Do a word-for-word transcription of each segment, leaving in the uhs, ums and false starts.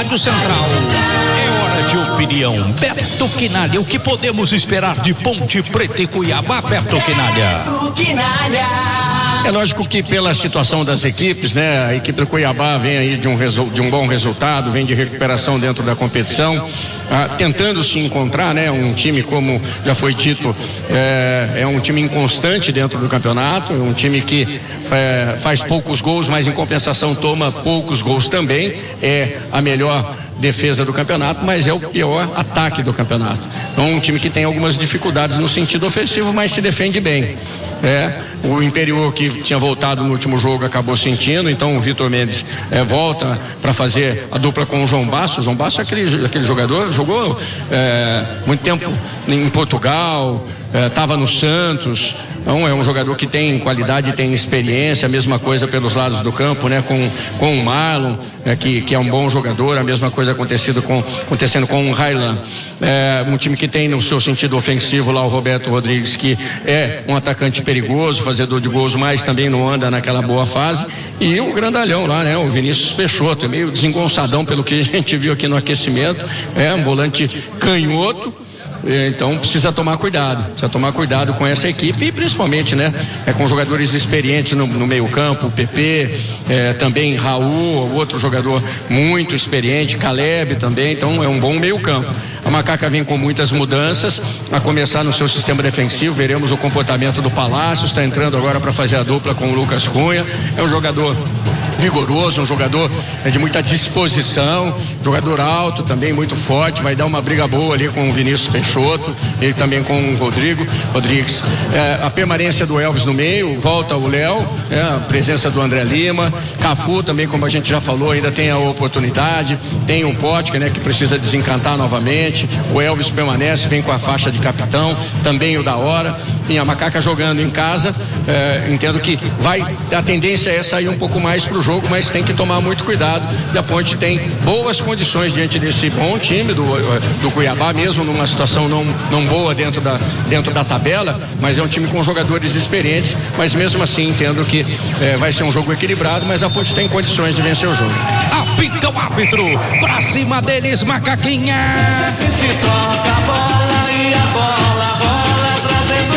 Rádio Central. É hora de opinião. Beto Quinalha, o que podemos esperar de Ponte Preta e Cuiabá, Beto Quinalha? É lógico que pela situação das equipes, né? A equipe do Cuiabá vem aí de um, resol... de um bom resultado, vem de recuperação dentro da competição, ah, tentando se encontrar, né? Um time, como já foi dito, é, é um time inconstante dentro do campeonato, um time que é, faz poucos gols, mas em compensação toma poucos gols também, é a melhor defesa do campeonato, mas é o pior ataque do campeonato. Então, um time que tem algumas dificuldades no sentido ofensivo, mas se defende bem. É, o Imperior, que tinha voltado no último jogo, acabou sentindo, então o Vitor Mendes é, volta para fazer a dupla com o João Basso. O João Basso é aquele, aquele jogador, jogou é, muito tempo em Portugal, estava é, no Santos. Então é um jogador que tem qualidade, tem experiência, a mesma coisa pelos lados do campo, né? Com, com o Marlon, é, que, que é um bom jogador, a mesma coisa acontecido com, acontecendo com o Railan. É, um time que tem no seu sentido ofensivo lá o Roberto Rodrigues, que é um atacante perigoso, fazedor de gols, mas também não anda naquela boa fase. E o grandalhão lá, né? O Vinícius Peixoto, meio desengonçadão pelo que a gente viu aqui no aquecimento, é um volante canhoto. Então precisa tomar cuidado, precisa tomar cuidado com essa equipe e principalmente, né, é, com jogadores experientes no, no meio campo, o P P, é, também Raul, outro jogador muito experiente, Caleb também, então é um bom meio campo. A Macaca vem com muitas mudanças, a começar no seu sistema defensivo, veremos o comportamento do Palácio, está entrando agora para fazer a dupla com o Lucas Cunha, é um jogador vigoroso, um jogador de muita disposição, jogador alto também, muito forte, vai dar uma briga boa ali com o Vinícius Peixoto, ele também com o Rodrigo Rodrigues. É, a permanência do Elvis no meio, volta o Léo, é, a presença do André Lima, Cafu também, como a gente já falou, ainda tem a oportunidade, tem um Potka, né, que precisa desencantar novamente, o Elvis permanece, vem com a faixa de capitão, também o da hora, e a Macaca jogando em casa, é, entendo que vai, a tendência é sair um pouco mais pro jogo, mas tem que tomar muito cuidado, e a Ponte tem boas condições diante desse bom time do, do Cuiabá, mesmo numa situação não, não boa dentro da, dentro da tabela, mas é um time com jogadores experientes, mas mesmo assim entendo que é, vai ser um jogo equilibrado, mas a Ponte tem condições de vencer o jogo. Apita o árbitro, pra cima deles, Macaquinha! Que toca a bola e a bola rola, trazendo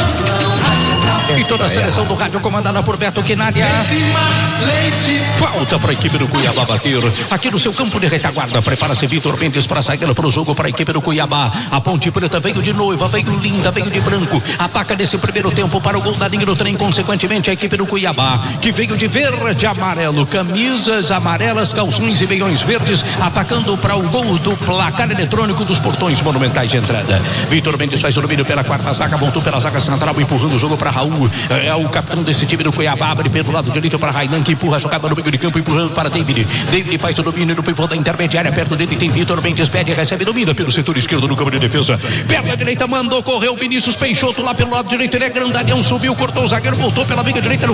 emoção. E toda a seleção do rádio comandada por Beto Quinalha. Falta para a equipe do Cuiabá bater. Aqui no seu campo de retaguarda, prepara-se Vitor Mendes para sair para o jogo para a equipe do Cuiabá. A Ponte Preta veio de noiva, veio linda, veio de branco. Ataca nesse primeiro tempo para o gol da linha do trem, consequentemente a equipe do Cuiabá, que veio de verde e amarelo, camisas amarelas, calções e meiões verdes, atacando para o gol do placar eletrônico dos portões monumentais de entrada. Vitor Mendes faz o domínio pela quarta zaga, voltou pela zaga central, empurrando o jogo para Raul. É o capitão desse time do Cuiabá, abre pelo lado direito para Rainan, que empurra a jogada no meio de campo, empurrando para David. David faz o domínio no pivô da intermediária, perto dele tem Vitor Mendes, pede, recebe, domina pelo setor esquerdo no campo de defesa. Perna direita, mandou, correu Vinícius Peixoto lá pelo lado direito, ele é grandalhão, subiu, cortou o zagueiro, voltou pela meia direita.